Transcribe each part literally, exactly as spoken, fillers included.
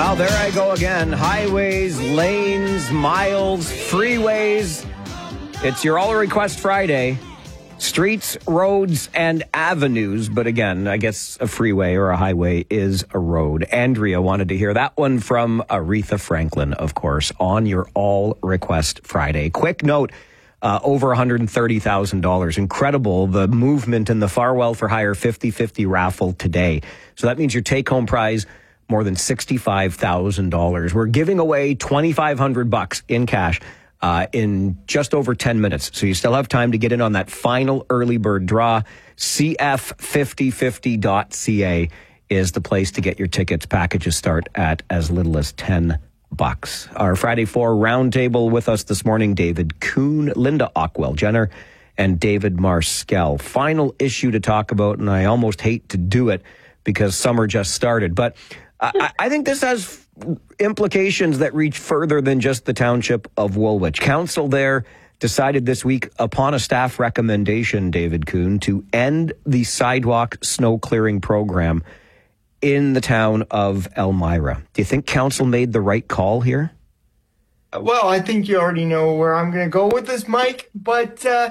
Well, there I go again. Highways, lanes, miles, freeways. It's your All Request Friday. Streets, roads, and avenues. But again, I guess a freeway or a highway is a road. Andrea wanted to hear that one from Aretha Franklin, of course, on your All Request Friday. Quick note, uh, over one hundred thirty thousand dollars. Incredible, the movement in the Farwell for Hire fifty-fifty raffle today. So that means your take-home prize, more than sixty-five thousand dollars. We're giving away twenty-five hundred bucks in cash uh, in just over ten minutes. So you still have time to get in on that final early bird draw. C F fifty fifty dot C A is the place to get your tickets. Packages start at as little as ten bucks. Our Friday Four roundtable with us this morning, David Kuhn, Linda Ockwell-Jenner, and David Marskell. Final issue to talk about, and I almost hate to do it because summer just started, but I, I think this has implications that reach further than just the township of Woolwich. Council there decided this week, upon a staff recommendation, David Kuhn, to end the sidewalk snow clearing program in the town of Elmira. Do you think council made the right call here? Well, I think you already know where I'm going to go with this, Mike, but uh,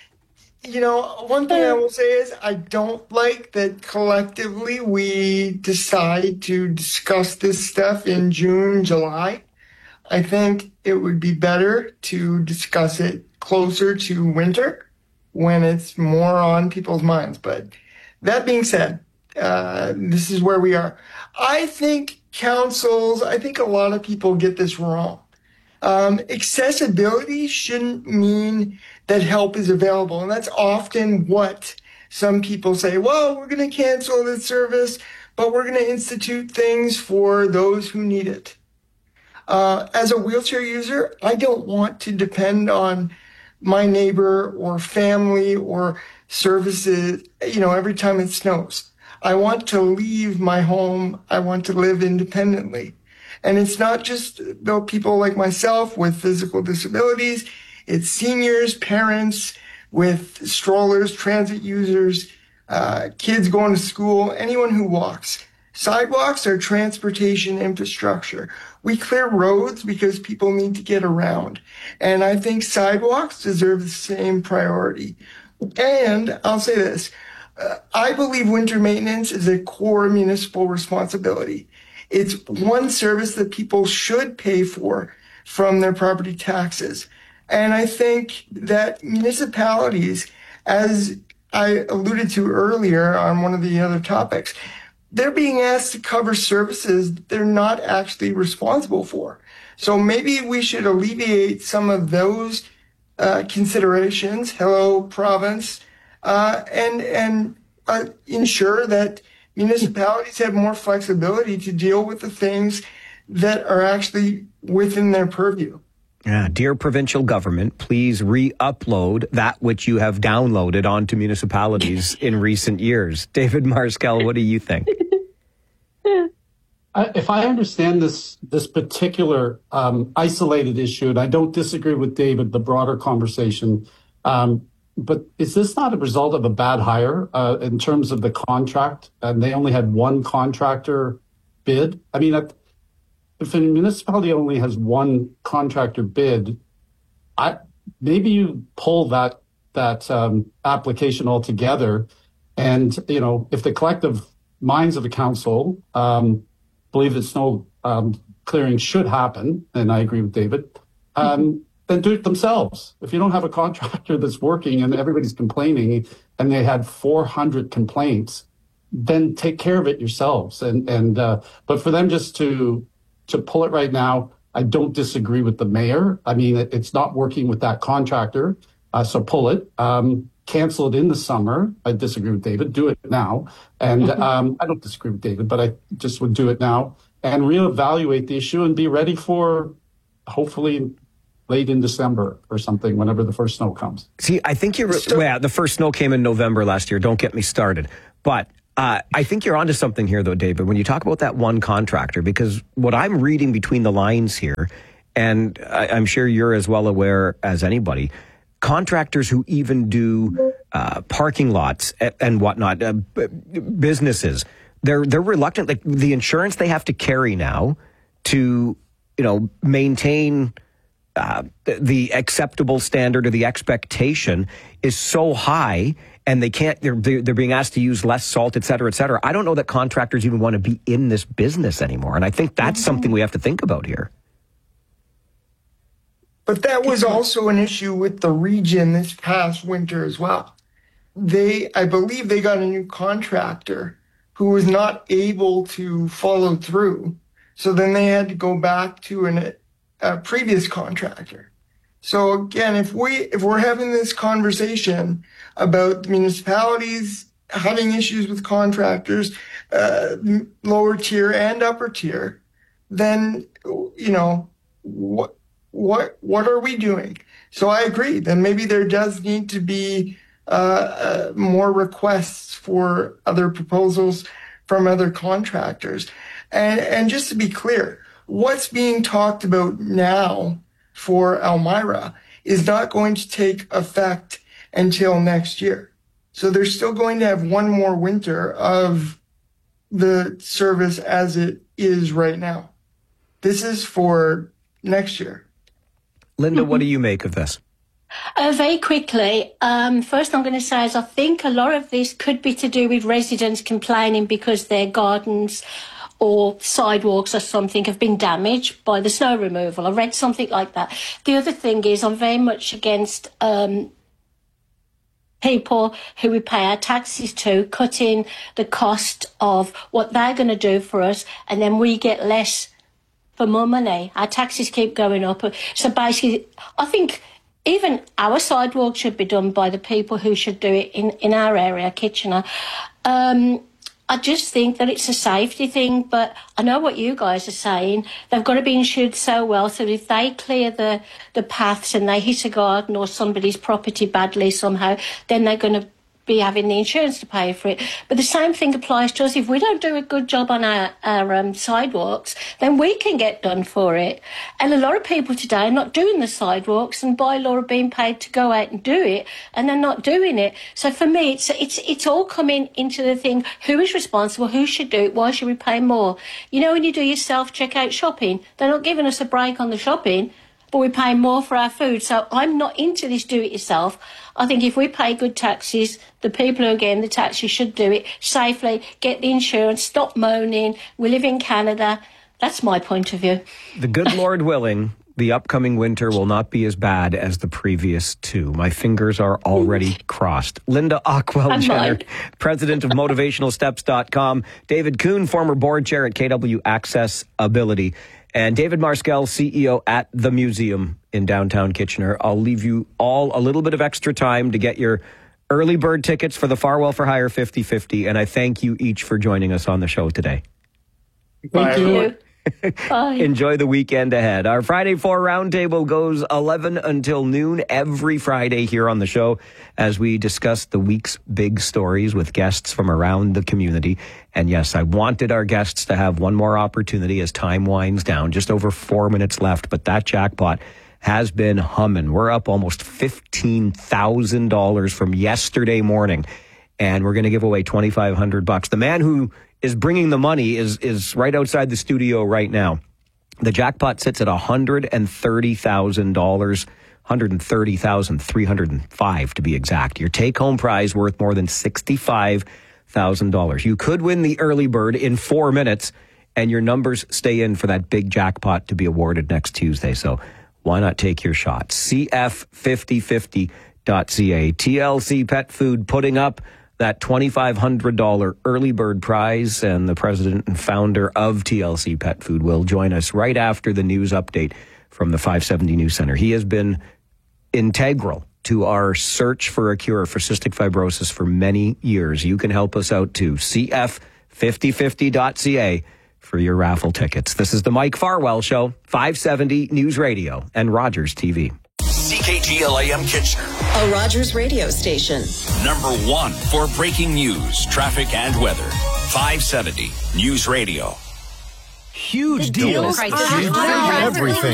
you know, one thing I will say is I don't like that collectively we decide to discuss this stuff in June, July. I think it would be better to discuss it closer to winter when it's more on people's minds. But that being said, uh, this is where we are. I think councils, I think a lot of people get this wrong. Um, accessibility shouldn't mean that help is available. And that's often what some people say. Well, we're going to cancel this service, but we're going to institute things for those who need it. Uh, as a wheelchair user, I don't want to depend on my neighbor or family or services, you know, every time it snows. I want to leave my home. I want to live independently. And it's not just about people like myself with physical disabilities. It's seniors, parents with strollers, transit users, uh, kids going to school, anyone who walks. Sidewalks are transportation infrastructure. We clear roads because people need to get around. And I think sidewalks deserve the same priority. And I'll say this, uh, I believe winter maintenance is a core municipal responsibility. It's one service that people should pay for from their property taxes. And I think that municipalities, as I alluded to earlier on one of the other topics, they're being asked to cover services they're not actually responsible for. So maybe we should alleviate some of those uh, considerations, hello, province, uh, and, and uh, ensure that municipalities have more flexibility to deal with the things that are actually within their purview. Yeah, dear provincial government, please re-upload that which you have downloaded onto municipalities in recent years. David Marskell, what do you think? I, if I understand this this particular um, isolated issue, and I don't disagree with David, the broader conversation, um, but is this not a result of a bad hire uh, in terms of the contract? And they only had one contractor bid. I mean, if a municipality only has one contractor bid, I maybe you pull that that um, application altogether. And you know, if the collective minds of the council um, believe that snow um, clearing should happen, and I agree with David. Um, mm-hmm. Then do it themselves. If you don't have a contractor that's working and everybody's complaining and they had four hundred complaints, then take care of it yourselves. And, and, uh, but for them just to, to pull it right now, I don't disagree with the mayor. I mean, it, it's not working with that contractor. Uh, so pull it, um, cancel it in the summer. I disagree with David. Do it now. And, um, I don't disagree with David, but I just would do it now and reevaluate the issue and be ready for hopefully late in December or something, whenever the first snow comes. See, I think you're, well, yeah, the first snow came in November last year. Don't get me started. But uh, I think you're onto something here, though, David, when you talk about that one contractor, because what I'm reading between the lines here, and I, I'm sure you're as well aware as anybody, contractors who even do uh, parking lots and, and whatnot, uh, b- businesses, they're they're reluctant. Like the insurance they have to carry now to, you know, maintain uh, the acceptable standard or the expectation is so high, and they can't, they're, they're being asked to use less salt, et cetera, et cetera. I don't know that contractors even want to be in this business anymore. And I think that's mm-hmm. something we have to think about here. But that was also an issue with the region this past winter as well. They, I believe they got a new contractor who was not able to follow through. So then they had to go back to an, a previous contractor. So again, if we, if we're having this conversation about municipalities having issues with contractors, uh, lower tier and upper tier, then, you know, what, what, what are we doing? So I agree. Then maybe there does need to be uh, uh, more requests for other proposals from other contractors. And, and just to be clear, what's being talked about now for Elmira is not going to take effect until next year. So they're still going to have one more winter of the service as it is right now. This is for next year. Linda, mm-hmm. what do you make of this? Uh, very quickly, um, first I'm going to say is I think a lot of this could be to do with residents complaining because their gardens or sidewalks or something have been damaged by the snow removal. I read something like that. The other thing is I'm very much against um, people who we pay our taxes to cutting the cost of what they're going to do for us, and then we get less for more money. Our taxes keep going up. So basically, I think even our sidewalk should be done by the people who should do it in, in our area, Kitchener. Um, I just think that it's a safety thing, but I know what you guys are saying. They've got to be insured so well, so if they clear the, the paths and they hit a garden or somebody's property badly somehow, then they're going to be having the insurance to pay for it. But the same thing applies to us. If we don't do a good job on our, our um, sidewalks, then we can get done for it. And a lot of people today are not doing the sidewalks, and by law are being paid to go out and do it, and they're not doing it. So for me, it's it's it's all coming into the thing, who is responsible, who should do it, why should we pay more? You know, when you do your self-checkout shopping, they're not giving us a break on the shopping, but we pay more for our food. So I'm not into this do-it-yourself. I think if we pay good taxes, the people who are getting the taxes should do it safely, get the insurance, stop moaning. We live in Canada. That's my point of view. The good Lord willing, the upcoming winter will not be as bad as the previous two. My fingers are already crossed. Linda Ockwell-Jenner, president of motivational steps dot com. David Kuhn, former board chair at K W Access Ability. And David Marskell, C E O at The Museum in downtown Kitchener. I'll leave you all a little bit of extra time to get your early bird tickets for the Farwell for Hire fifty fifty. And I thank you each for joining us on the show today. Thank you. Bye. Enjoy the weekend ahead. Our Friday Four Roundtable goes eleven until noon every Friday here on the show as we discuss the week's big stories with guests from around the community. And yes, I wanted our guests to have one more opportunity as time winds down. Just over four minutes left, but that jackpot has been humming. We're up almost fifteen thousand dollars from yesterday morning, and we're going to give away twenty-five hundred bucks. The man who is bringing the money is is right outside the studio right now. The jackpot sits at one hundred thirty thousand dollars, one hundred thirty thousand three hundred five to be exact. Your take-home prize worth more than sixty-five thousand dollars. You could win the early bird in four minutes, and your numbers stay in for that big jackpot to be awarded next Tuesday. So why not take your shot? C F fifty fifty dot C A. T L C Pet Food putting up that twenty-five hundred dollars early bird prize, and the president and founder of T L C Pet Food will join us right after the news update from the five seventy News Center. He has been integral to our search for a cure for cystic fibrosis for many years. You can help us out too. C F fifty fifty dot C A for your raffle tickets. This is the Mike Farwell Show, five seventy News Radio and Rogers T V. C K G L A M Kitchener, a Rogers radio station. Number one for breaking news, traffic, and weather. five seventy News Radio. Huge deals. Everything.